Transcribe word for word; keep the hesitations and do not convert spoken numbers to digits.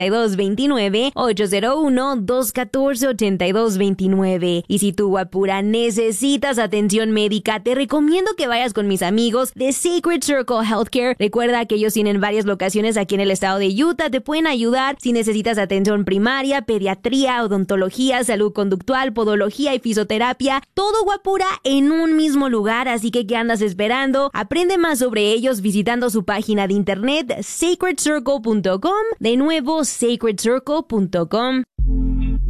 dos veintinueve, ocho cero uno, dos uno cuatro, ocho dos veintinueve. Y si tú, guapura, necesitas atención médica, te recomiendo que vayas con mis amigos de Sacred Circle Healthcare. Recuerda que ellos tienen varias locaciones aquí en el estado de Utah. Te pueden ayudar si necesitas atención primaria, pediatría, odontología, salud conductual, podología y fisioterapia. Todo, guapura, en un mismo lugar. Así que, ¿qué andas esperando? Aprende más sobre ellos visitando su página de internet sacred circle punto com. De nuevo, sacred circle punto com.